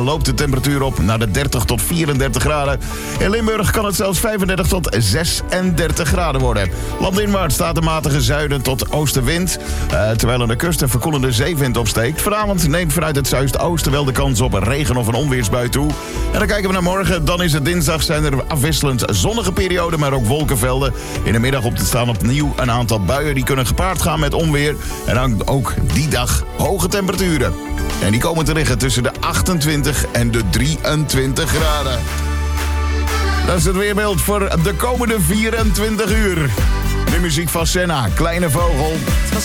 loopt de temperatuur op naar de 30 tot 34 graden. In Limburg kan het zelfs 35 tot 36 graden worden. Landinwaarts staat de matige zuiden tot oostenwind, terwijl aan de kust een verkoelende zeewind opsteekt. Vanavond neemt vanuit het zuidoosten wel de kans op een regen- of een onweersbui toe. En dan kijken we naar morgen. Dan is het dinsdag, zijn er afwisselend zonnige perioden, maar ook wolkenvelden. In de middag staan opnieuw een aantal buien die kunnen gepaard gaan met onweer. En dan ook die dag hoge temperaturen. En die komen te liggen tussen de 28 en de 23 graden. Dat is het weerbeeld voor de komende 24 uur. De muziek van Senna, Kleine Vogel.